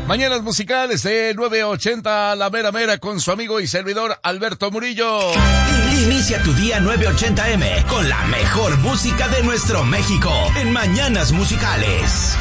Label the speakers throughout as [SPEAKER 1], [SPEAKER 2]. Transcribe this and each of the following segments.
[SPEAKER 1] Mañanas musicales de 980 La Mera Mera con su amigo y servidor Alberto Murillo.
[SPEAKER 2] Inicia tu día 980M con la mejor música de nuestro México en Mañanas Musicales.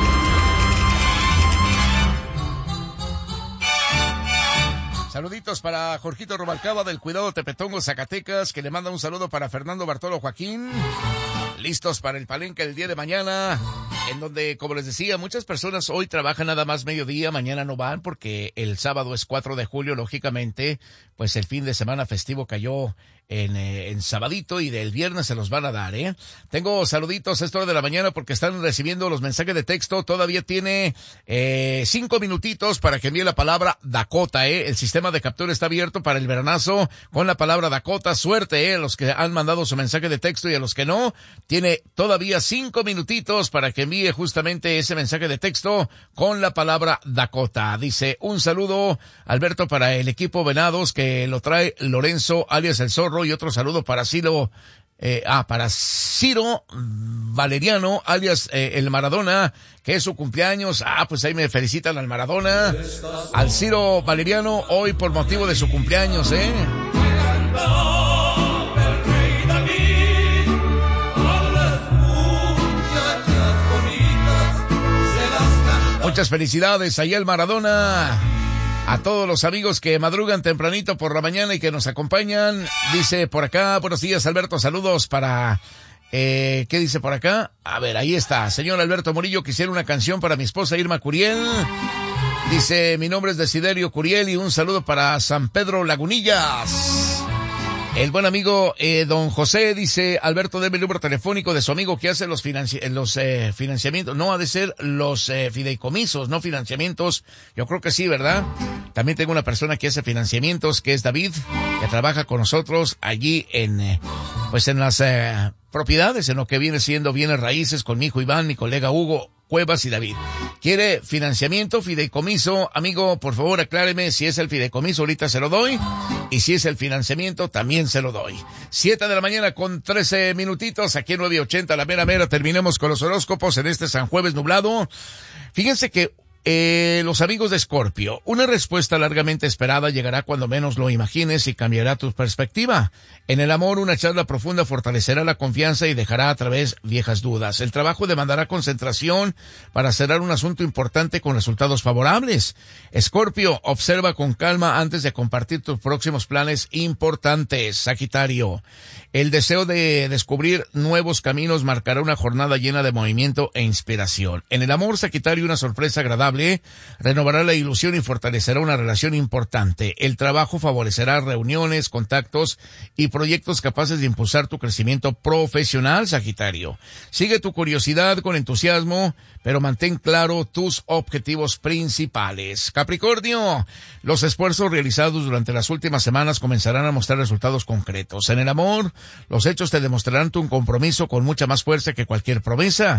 [SPEAKER 1] Saluditos para Jorgito Rubalcaba del Cuidado Tepetongo, Zacatecas, que le manda un saludo para Fernando Bartolo Joaquín. Listos para el palenque el día de mañana, en donde, como les decía, muchas personas hoy trabajan nada más mediodía, mañana no van porque el sábado es 4 de julio, lógicamente, pues el fin de semana festivo cayó en sabadito y del viernes se los van a dar, ¿eh? Tengo saluditos a esta hora de la mañana porque están recibiendo los mensajes de texto. Todavía tiene 5 minutitos para que envíe la palabra Dakota, ¿eh? El sistema de captura está abierto para el veranazo con la palabra Dakota. Suerte, a los que han mandado su mensaje de texto y a los que no. Tiene todavía 5 minutitos para que envíe justamente ese mensaje de texto con la palabra Dakota. Dice, un saludo, Alberto, para el equipo Venados que lo trae Lorenzo, alias El Zorro, y otro saludo para Ciro Valeriano, alias el Maradona, que es su cumpleaños. Pues ahí me felicitan al Maradona, al Ciro Valeriano, hoy por motivo de su cumpleaños, Muchas felicidades ahí al Maradona. A todos los amigos que madrugan tempranito por la mañana y que nos acompañan. Dice por acá, buenos días Alberto, saludos para... ¿qué dice por acá? A ver, ahí está. Señor Alberto Murillo, quisiera una canción para mi esposa Irma Curiel. Dice, mi nombre es Desiderio Curiel y un saludo para San Pedro Lagunillas. El buen amigo don José dice, Alberto, deme el número telefónico de su amigo que hace los financiamientos. No, ha de ser los fideicomisos, no financiamientos. Yo creo que sí, ¿verdad? También tengo una persona que hace financiamientos, que es David, que trabaja con nosotros allí en las propiedades, en lo que viene siendo bienes raíces, con mi hijo Iván, mi colega Hugo Cuevas y David. ¿Quiere financiamiento, fideicomiso? Amigo, por favor, acláreme si es el fideicomiso, ahorita se lo doy. Y si es el financiamiento, también se lo doy. 7 de la mañana con 13 minutitos, aquí en 980 La Mera Mera. Terminemos con los horóscopos en este San Jueves nublado. Fíjense que los amigos de Escorpio, una respuesta largamente esperada llegará cuando menos lo imagines y cambiará tu perspectiva. En el amor, una charla profunda fortalecerá la confianza y dejará a través viejas dudas. El trabajo demandará concentración para cerrar un asunto importante con resultados favorables. Escorpio, observa con calma antes de compartir tus próximos planes importantes. Sagitario, el deseo de descubrir nuevos caminos marcará una jornada llena de movimiento e inspiración. En el amor, Sagitario, una sorpresa agradable renovará la ilusión y fortalecerá una relación importante. El trabajo favorecerá reuniones, contactos y proyectos capaces de impulsar tu crecimiento profesional, Sagitario. Sigue tu curiosidad con entusiasmo, pero mantén claro tus objetivos principales. Capricornio, los esfuerzos realizados durante las últimas semanas comenzarán a mostrar resultados concretos. En el amor, los hechos te demostrarán tu compromiso con mucha más fuerza que cualquier promesa.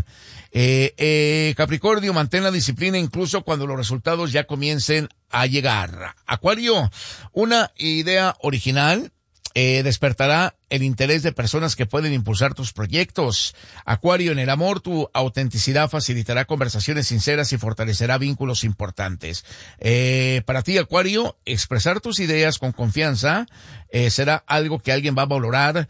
[SPEAKER 1] Capricornio, mantén la disciplina incluso cuando los resultados ya comiencen a llegar. Acuario, una idea original despertará el interés de personas que pueden impulsar tus proyectos. Acuario, en el amor, tu autenticidad facilitará conversaciones sinceras y fortalecerá vínculos importantes. Para ti, Acuario, expresar tus ideas con confianza será algo que alguien va a valorar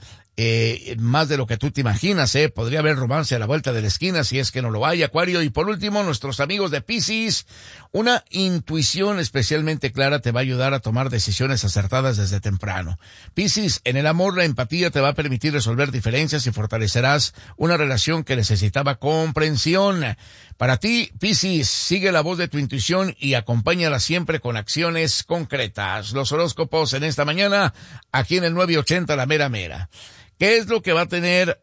[SPEAKER 1] más de lo que tú te imaginas, podría haber romance a la vuelta de la esquina si es que no lo hay, Acuario. Y por último, nuestros amigos de Piscis, una intuición especialmente clara te va a ayudar a tomar decisiones acertadas desde temprano. Piscis, en el amor, la empatía te va a permitir resolver diferencias y fortalecerás una relación que necesitaba comprensión. Para ti, Piscis, sigue la voz de tu intuición y acompáñala siempre con acciones concretas. Los horóscopos en esta mañana, aquí en el 980 La Mera Mera. ¿Qué es lo que va a tener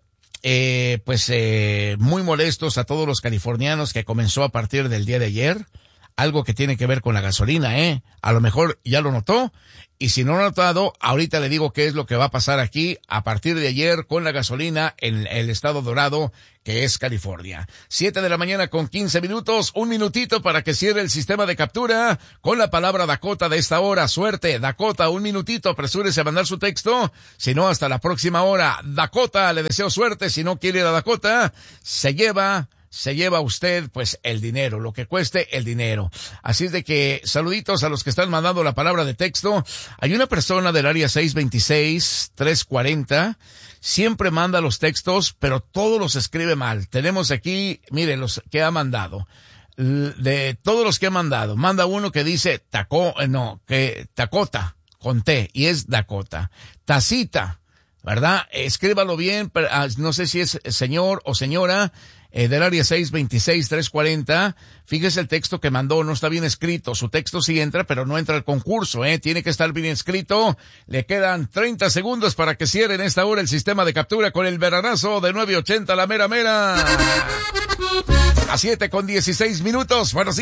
[SPEAKER 1] muy molestos a todos los californianos que comenzó a partir del día de ayer? Algo que tiene que ver con la gasolina, A lo mejor ya lo notó. Y si no lo ha notado, ahorita le digo qué es lo que va a pasar aquí a partir de ayer con la gasolina en el estado dorado que es California. 7 de la mañana con 15 minutos, un minutito para que cierre el sistema de captura con la palabra Dakota de esta hora. Suerte, Dakota, un minutito, apresúrese a mandar su texto, si no hasta la próxima hora. Dakota, le deseo suerte, si no quiere ir a Dakota, se lleva se lleva usted pues el dinero, lo que cueste el dinero. Así es de que saluditos a los que están mandando la palabra de texto. Hay una persona del área 626-340, siempre manda los textos, pero todos los escribe mal. Tenemos aquí, miren los que ha mandado. De todos los que ha mandado, manda uno que dice tacota, con T, y es Dakota. Tacita, ¿verdad? Escríbalo bien, no sé si es señor o señora, del área 626-340, fíjese el texto que mandó, no está bien escrito, su texto sí entra, pero no entra al concurso, tiene que estar bien escrito. Le quedan 30 segundos para que cierren esta hora el sistema de captura con el veranazo de 980, la mera mera. A 7:16. Buenos días.